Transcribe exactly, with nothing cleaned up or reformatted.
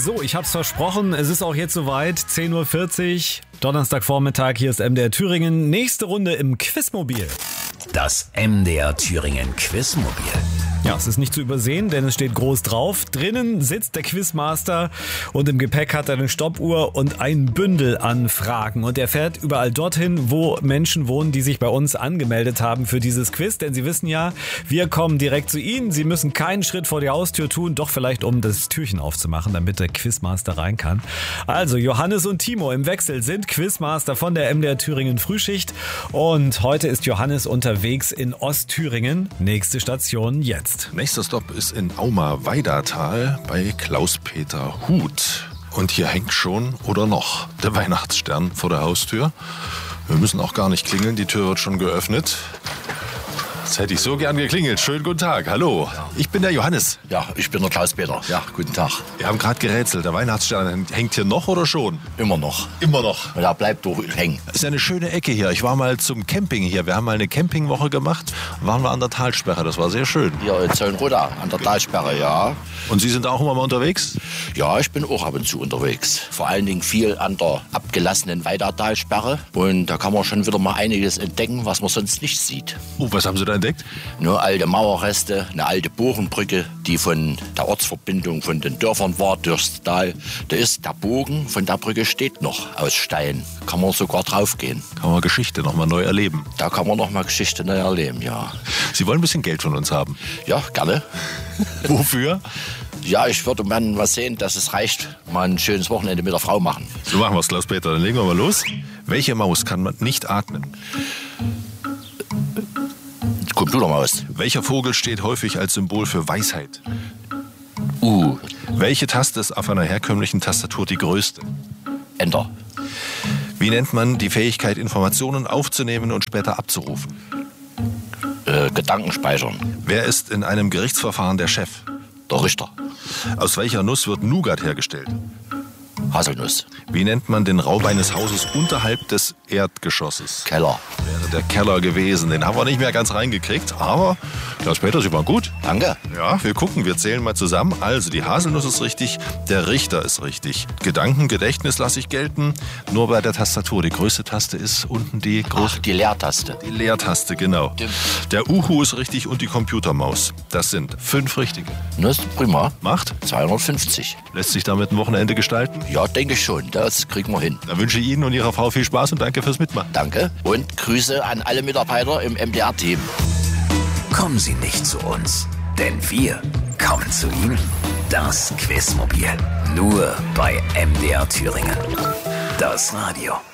So, ich hab's versprochen, es ist auch jetzt soweit, zehn Uhr vierzig, Donnerstagvormittag, hier ist M D R Thüringen. Nächste Runde im Quizmobil. Das M D R Thüringen Quizmobil. Ja, es ist nicht zu übersehen, denn es steht groß drauf. Drinnen sitzt der Quizmaster und im Gepäck hat er eine Stoppuhr und ein Bündel an Fragen. Und er fährt überall dorthin, wo Menschen wohnen, die sich bei uns angemeldet haben für dieses Quiz. Denn Sie wissen ja, wir kommen direkt zu Ihnen. Sie müssen keinen Schritt vor die Haustür tun, doch vielleicht um das Türchen aufzumachen, damit der Quizmaster rein kann. Also Johannes und Timo im Wechsel sind Quizmaster von der M D R Thüringen Frühschicht. Und heute ist Johannes unterwegs in Ostthüringen. Nächste Station jetzt. Nächster Stopp ist in Auma-Weidatal bei Klaus-Peter Huth. Und hier hängt schon oder noch der Weihnachtsstern vor der Haustür. Wir müssen auch gar nicht klingeln, die Tür wird schon geöffnet. Das hätte ich so gern geklingelt. Schönen guten Tag, hallo. Ich bin der Johannes. Ja, ich bin der Klaus-Peter. Ja, guten Tag. Wir haben gerade gerätselt, der Weihnachtsstern hängt hier noch oder schon? Immer noch. Immer noch. Ja, bleibt doch hängen. Das ist ja eine schöne Ecke hier. Ich war mal zum Camping hier. Wir haben mal eine Campingwoche gemacht. Waren wir an der Talsperre, das war sehr schön. Hier in Zöllenroda, an der Talsperre, ja. Und Sie sind auch immer mal unterwegs? Ja, ich bin auch ab und zu unterwegs. Vor allen Dingen viel an der abgelassenen Weidatalsperre. Und da kann man schon wieder mal einiges entdecken, was man sonst nicht sieht. Oh, was haben Sie da entdeckt? Nur alte Mauerreste, eine alte Bogenbrücke, die von der Ortsverbindung von den Dörfern war durchs Tal. Da ist der Bogen von der Brücke steht noch aus Stein. Kann man sogar draufgehen. Kann man Geschichte noch mal neu erleben. Da kann man noch mal Geschichte neu erleben, ja. Sie wollen ein bisschen Geld von uns haben? Ja, gerne. Wofür? Ja, ich würde mal was sehen, dass es reicht, mal ein schönes Wochenende mit der Frau machen. So machen wir es, Klaus-Peter. Dann legen wir mal los. Welche Maus kann man nicht atmen? Computermaus. Welcher Vogel steht häufig als Symbol für Weisheit? Uh. Welche Taste ist auf einer herkömmlichen Tastatur die größte? Enter. Wie nennt man die Fähigkeit, Informationen aufzunehmen und später abzurufen? Äh, Gedanken speichern. Wer ist in einem Gerichtsverfahren der Chef? Der Richter. Aus welcher Nuss wird Nougat hergestellt? Haselnuss. Wie nennt man den Raum eines Hauses unterhalb des Erdgeschosses? Keller. Wäre der Keller gewesen. Den haben wir nicht mehr ganz reingekriegt, aber Klaus-Peter, Sie waren gut. Danke. Ja, wir gucken, wir zählen mal zusammen. Also, die Haselnuss ist richtig, der Richter ist richtig. Gedanken, Gedächtnis lasse ich gelten. Nur bei der Tastatur. Die größte Taste ist unten die große. Ach, die Leertaste. Die Leertaste, genau. Stimmt. Der Uhu ist richtig und die Computermaus. Das sind fünf richtige. Das ist prima. Macht? zweihundertfünfzig. Lässt sich damit ein Wochenende gestalten? Ja, denke ich schon. Das kriegen wir hin. Dann wünsche ich Ihnen und Ihrer Frau viel Spaß und danke fürs Mitmachen. Danke. Und Grüße an alle Mitarbeiter im M D R-Team. Kommen Sie nicht zu uns, denn wir kommen zu Ihnen. Das Quizmobil. Nur bei M D R Thüringen. Das Radio.